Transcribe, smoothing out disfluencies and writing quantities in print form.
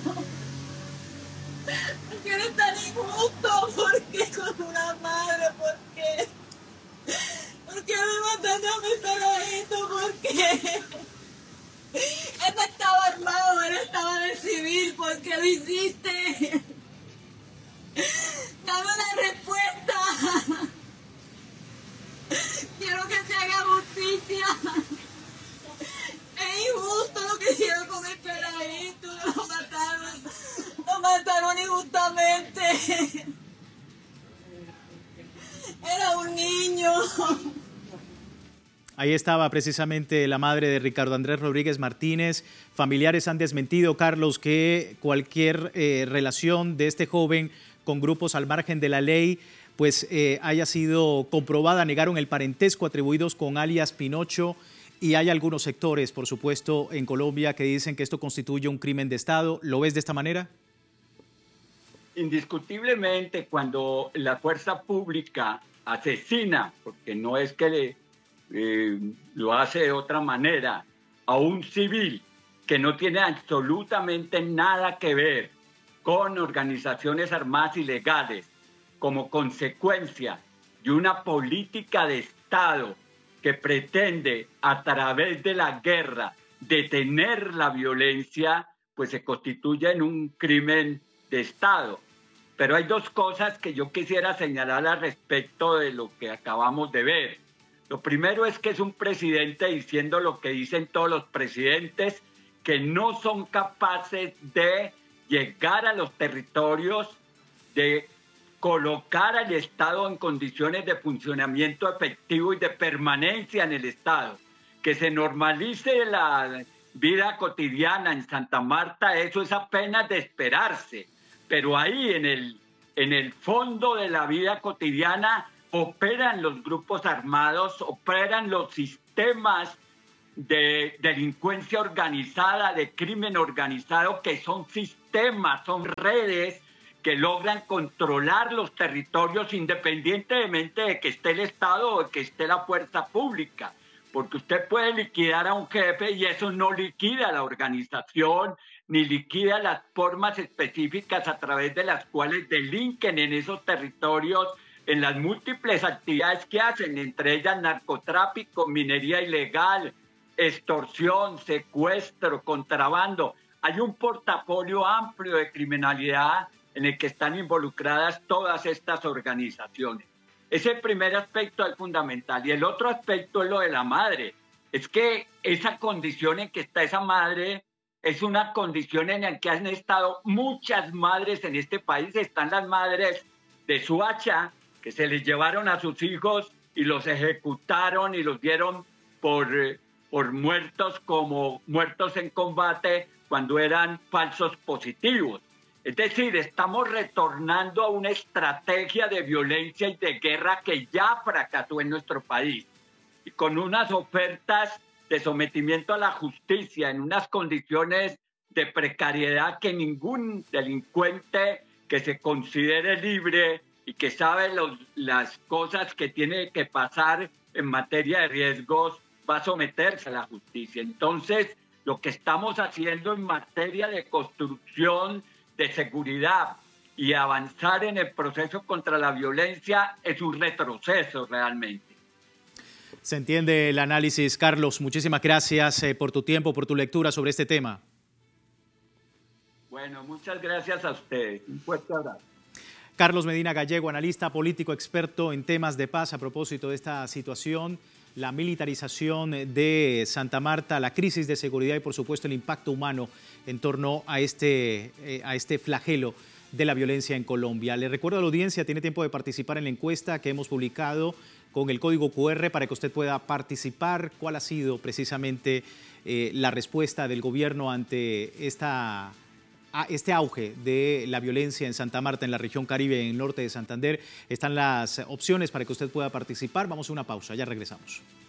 Porque eres tan injusto. ¿Por qué con una madre? ¿Por qué? ¿Por qué me mataste a mi perrito? ¿Por qué? Él no estaba armado, él estaba de civil. ¿Por qué lo hiciste? Dame una respuesta. Quiero que se haga justicia. Es injusto lo que hicieron con mi peladito. Lo mataron injustamente. Era un niño. Ahí estaba precisamente la madre de Ricardo Andrés Rodríguez Martínez. Familiares han desmentido, Carlos, que cualquier relación de este joven con grupos al margen de la ley pues haya sido comprobada. Negaron el parentesco atribuidos con alias Pinocho, y hay algunos sectores, por supuesto, en Colombia que dicen que esto constituye un crimen de Estado. ¿Lo ves de esta manera? Indiscutiblemente, cuando la fuerza pública asesina, porque no es que lo hace de otra manera, a un civil que no tiene absolutamente nada que ver con organizaciones armadas ilegales, como consecuencia de una política de Estado que pretende a través de la guerra detener la violencia, pues se constituye en un crimen de Estado. Pero hay dos cosas que yo quisiera señalar al respecto de lo que acabamos de ver. Lo primero es que es un presidente diciendo lo que dicen todos los presidentes, que no son capaces de llegar a los territorios, de colocar al Estado en condiciones de funcionamiento efectivo y de permanencia en el Estado. Que se normalice la vida cotidiana en Santa Marta, eso es apenas de esperarse. Pero ahí en el fondo de la vida cotidiana operan los grupos armados, operan los sistemas de delincuencia organizada, de crimen organizado, que son sistemas, son redes que logran controlar los territorios independientemente de que esté el Estado o de que esté la fuerza pública. Porque usted puede liquidar a un jefe y eso no liquida a la organización, ni liquida las formas específicas a través de las cuales delinquen en esos territorios, en las múltiples actividades que hacen, entre ellas narcotráfico, minería ilegal, extorsión, secuestro, contrabando. Hay un portafolio amplio de criminalidad en el que están involucradas todas estas organizaciones. Ese primer aspecto es fundamental. Y el otro aspecto es lo de la madre. Es que esa condición en que está esa madre es una condición en la que han estado muchas madres en este país. Están las madres de Suacha, que se les llevaron a sus hijos y los ejecutaron y los dieron por muertos como muertos en combate cuando eran falsos positivos. Es decir, estamos retornando a una estrategia de violencia y de guerra que ya fracasó en nuestro país. Y con unas ofertas de sometimiento a la justicia en unas condiciones de precariedad que ningún delincuente que se considere libre y que sabe las cosas que tiene que pasar en materia de riesgos va a someterse a la justicia. Entonces, lo que estamos haciendo en materia de construcción de seguridad y avanzar en el proceso contra la violencia es un retroceso realmente. Se entiende el análisis, Carlos. Muchísimas gracias por tu tiempo, por tu lectura sobre este tema. Bueno, muchas gracias a ustedes. Un fuerte abrazo. Carlos Medina Gallego, analista político experto en temas de paz, a propósito de esta situación, la militarización de Santa Marta, la crisis de seguridad y, por supuesto, el impacto humano en torno a este flagelo de la violencia en Colombia. Le recuerdo a la audiencia, tiene tiempo de participar en la encuesta que hemos publicado con el código QR para que usted pueda participar. ¿Cuál ha sido precisamente la respuesta del gobierno ante este auge de la violencia en Santa Marta, en la región Caribe, en el norte de Santander? Están las opciones para que usted pueda participar. Vamos a una pausa, ya regresamos.